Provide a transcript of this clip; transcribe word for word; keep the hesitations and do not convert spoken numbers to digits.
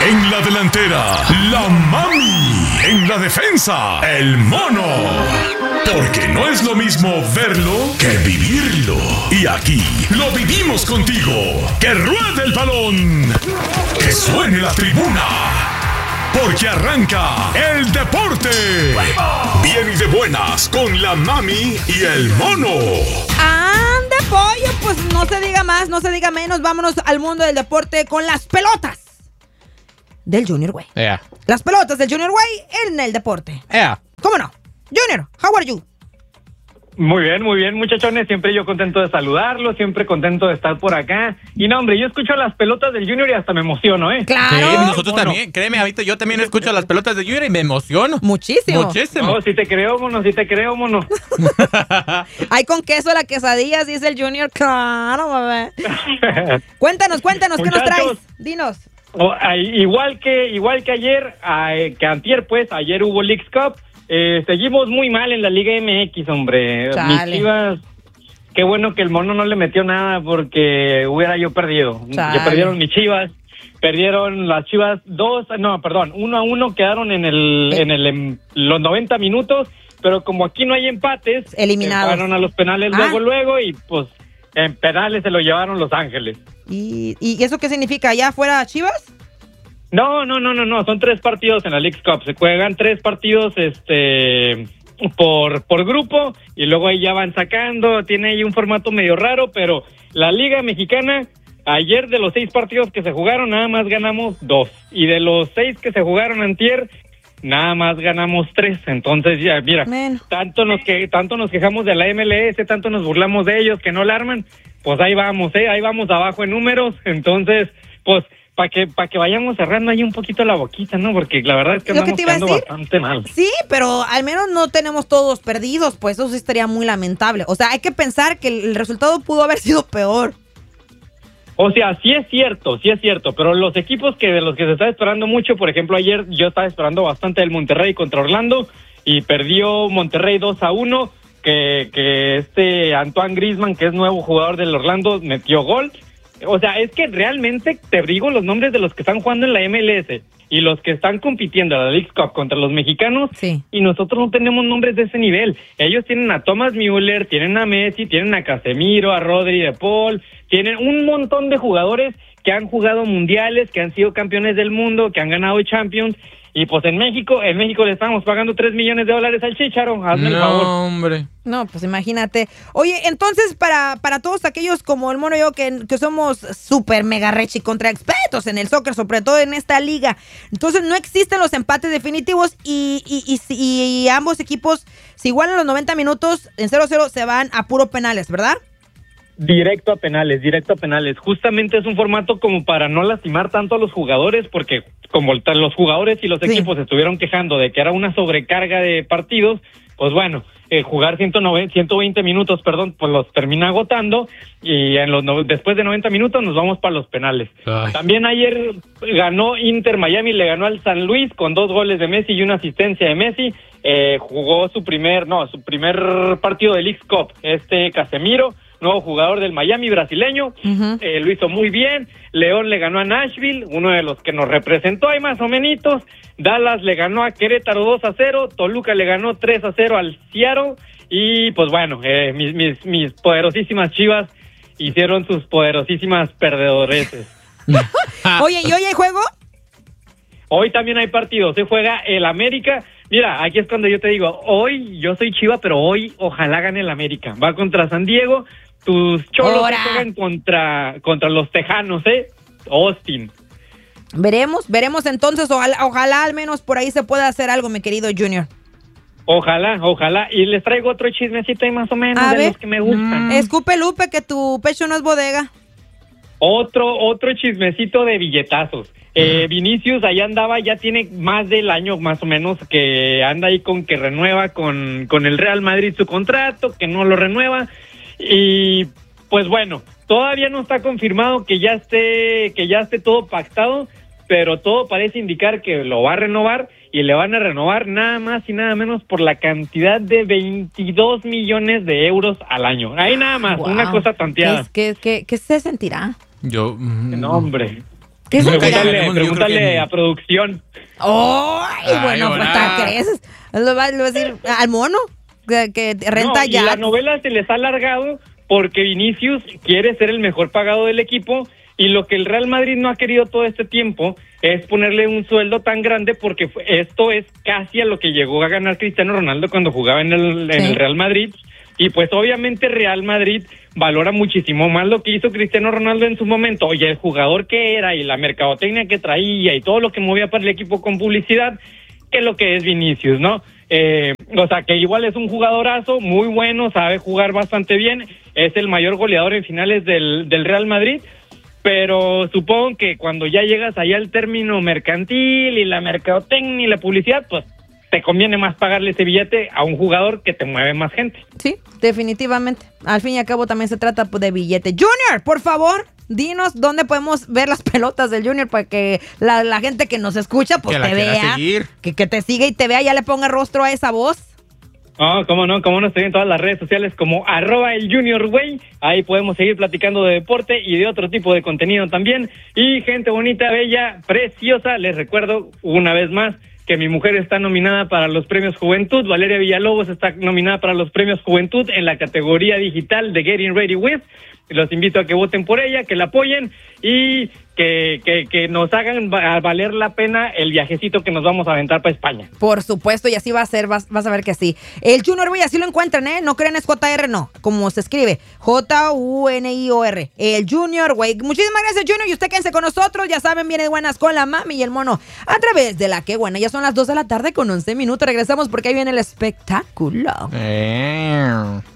En la delantera, la mami. En la defensa, el mono. Porque no es lo mismo verlo que vivirlo. Y aquí lo vivimos contigo. ¡Que ruede el balón! ¡Que suene la tribuna! Porque arranca el deporte. Bien y de buenas con la mami y el mono. ¡Ande, pollo! Pues no se diga más, no se diga menos. Vámonos al mundo del deporte con las pelotas del Junior Way. Yeah. Las pelotas del Junior Way en el deporte. Yeah. ¿Cómo no? Junior, how are you? Muy bien, muy bien, muchachones. Siempre yo contento de saludarlos, siempre contento de estar por acá. Y no, hombre, yo escucho las pelotas del Junior y hasta me emociono, ¿eh? Claro. Sí, nosotros Mono. también, créeme, ahorita yo también escucho las pelotas de Junior y me emociono. Muchísimo. Muchísimo. No, si te creo, mono, si te creo, mono. Hay con queso la quesadilla, dice el Junior. Claro, bebé. Cuéntanos, cuéntanos, ¿qué nos Muchachos. traes? Dinos. Oh, ay, igual que igual que ayer, ay, que antier, pues, ayer hubo Leagues Cup. Eh, seguimos muy mal en la Liga M X, hombre. Chale. Mis Chivas, qué bueno que el mono no le metió nada porque hubiera yo perdido. Chale. Ya perdieron mis Chivas, perdieron las Chivas dos, no, perdón, uno a uno quedaron en el en el en los noventa minutos, pero como aquí no hay empates, Eliminados. se fueron a los penales Ah. luego luego y pues en penales se lo llevaron Los Ángeles. ¿Y, y eso qué significa? ¿Ya fuera Chivas? No, no, no, no, no, son tres partidos en la Leagues Cup, se juegan tres partidos este por por grupo y luego ahí ya van sacando, tiene ahí un formato medio raro, pero la Liga Mexicana, ayer de los seis partidos que se jugaron, nada más ganamos dos, y de los seis que se jugaron antier, nada más ganamos tres, entonces ya, mira, Bueno. tanto nos que tanto nos quejamos de la M L S, tanto nos burlamos de ellos que no la arman, pues ahí vamos, eh, ahí vamos abajo en números, entonces, pues para que para que vayamos cerrando ahí un poquito la boquita, ¿no? Porque la verdad es que Lo que andamos te iba a quedando decir. bastante mal. Sí, pero al menos no tenemos todos perdidos, pues eso sí estaría muy lamentable. O sea, hay que pensar que el resultado pudo haber sido peor. O sea, sí es cierto, sí es cierto, pero los equipos que de los que se está esperando mucho, por ejemplo, ayer yo estaba esperando bastante el Monterrey contra Orlando y perdió Monterrey dos a uno, que, que este Antoine Griezmann, que es nuevo jugador del Orlando, metió gol. O sea, es que realmente te digo los nombres de los que están jugando en la M L S y los que están compitiendo en la Leagues Cup contra los mexicanos, Sí. y nosotros no tenemos nombres de ese nivel. Ellos tienen a Thomas Müller, tienen a Messi, tienen a Casemiro, a Rodri de Paul, tienen un montón de jugadores que han jugado mundiales, que han sido campeones del mundo, que han ganado Champions, y pues en México, en México le estamos pagando tres millones de dólares al Chícharo, hazme el favor. No, hombre. No, pues imagínate. Oye, entonces, para, para todos aquellos como el mono y yo, que, que somos súper mega rechi contra expertos en el soccer, sobre todo en esta liga, entonces no existen los empates definitivos y, y, y, y, y ambos equipos, si igualan los noventa minutos, en cero cero se van a puro penales, ¿verdad? Directo a penales, directo a penales. Justamente es un formato como para no lastimar tanto a los jugadores, porque como los jugadores y los Sí. equipos se estuvieron quejando de que era una sobrecarga de partidos, pues bueno, eh, jugar ciento noventa, ciento veinte minutos, perdón, pues los termina agotando, y en los no, después de noventa minutos nos vamos para los penales. Ay. También ayer ganó Inter Miami, le ganó al San Luis con dos goles de Messi y una asistencia de Messi. Eh, jugó su primer, no, su primer partido de Leagues Cup, este Casemiro, nuevo jugador del Miami brasileño, Uh-huh. eh, lo hizo muy bien. León le ganó a Nashville, uno de los que nos representó ahí más o menos. Dallas le ganó a Querétaro dos a cero, Toluca le ganó tres a cero al Seattle, y pues bueno, eh, mis, mis, mis poderosísimas Chivas hicieron sus poderosísimas perdedoreses. Oye, ¿y hoy hay juego? Hoy también hay partidos, se juega el América. Mira, aquí es cuando yo te digo, hoy yo soy Chiva, pero hoy ojalá gane el América. Va contra San Diego, tus Cholos Ahora. juegan contra, contra los Tejanos, ¿eh? Austin. Veremos, veremos entonces, ojalá, ojalá al menos por ahí se pueda hacer algo, mi querido Junior. Ojalá, ojalá. Y les traigo otro chismecito ahí más o menos A de ver. los que me gustan. Escupe, Lupe, que tu pecho no es bodega. Otro, otro chismecito de billetazos. Eh, Vinicius allá andaba, ya tiene más del año más o menos que anda ahí con que renueva con, con el Real Madrid su contrato, que no lo renueva. Y pues bueno, todavía no está confirmado que ya esté, que ya esté todo pactado, pero todo parece indicar que lo va a renovar, y le van a renovar nada más y nada menos por la cantidad de veintidós millones de euros al año. Ahí nada más, Wow. una cosa tanteada. ¿Qué, qué, qué, qué se sentirá? Yo... mm, No, hombre. ¿Qué es un Pregúntale, tirano? yo creo Pregúntale que ni- a producción. ¡Ay! Ay, Bueno, pues bueno. ¿hasta crees? Lo va, lo va a decir al mono que, que renta No, y ya. la novela se les ha alargado porque Vinicius quiere ser el mejor pagado del equipo y lo que el Real Madrid no ha querido todo este tiempo es ponerle un sueldo tan grande porque fue- esto es casi a lo que llegó a ganar Cristiano Ronaldo cuando jugaba en el, en Sí. el Real Madrid. Y pues obviamente Real Madrid valora muchísimo más lo que hizo Cristiano Ronaldo en su momento, y el jugador que era y la mercadotecnia que traía y todo lo que movía para el equipo con publicidad, que lo que es Vinicius, ¿no? Eh, o sea, que igual es un jugadorazo, muy bueno, sabe jugar bastante bien, es el mayor goleador en finales del, del Real Madrid, pero supongo que cuando ya llegas allá al término mercantil y la mercadotecnia y la publicidad, pues te conviene más pagarle ese billete a un jugador que te mueve más gente. Sí, definitivamente. Al fin y al cabo también se trata pues, de billete. Junior, por favor, dinos dónde podemos ver las pelotas del Junior para que la, la gente que nos escucha pues Que la te quiera vea. seguir. Que, que te siga y te vea, ya le ponga rostro a esa voz. Oh, cómo no, cómo no, estoy en todas las redes sociales como arroba el Junior Güey. Ahí podemos seguir platicando de deporte y de otro tipo de contenido también. Y gente bonita, bella, preciosa, les recuerdo una vez más que mi mujer está nominada para los premios Juventud. Valeria Villalobos está nominada para los premios Juventud en la categoría digital de Getting Ready With. Los invito a que voten por ella, que la apoyen y que, que, que nos hagan va- valer la pena el viajecito que nos vamos a aventar para España. Por supuesto, y así va a ser, vas, vas a ver que sí. El Junior, güey, así lo encuentran, ¿eh? No crean es J R, no. Como se escribe, J U N I O R. El Junior, güey. Muchísimas gracias, Junior. Y usted quédense con nosotros. Ya saben, viene buenas con la mami y el mono. A través de la que buena. Ya son las dos de la tarde con once minutos. Regresamos porque ahí viene el espectáculo. Eh.